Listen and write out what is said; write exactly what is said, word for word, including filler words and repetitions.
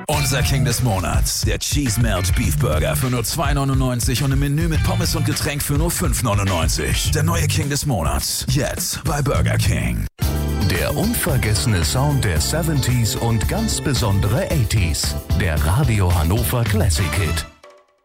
Unser King des Monats, der Cheese Melt Beef Burger für nur zwei neunundneunzig und im Menü mit Pommes und Getränk für nur fünf neunundneunzig. Der neue King des Monats, jetzt bei Burger King. Der unvergessene Sound der siebziger und ganz besondere achtziger. Der Radio Hannover Classic Hit.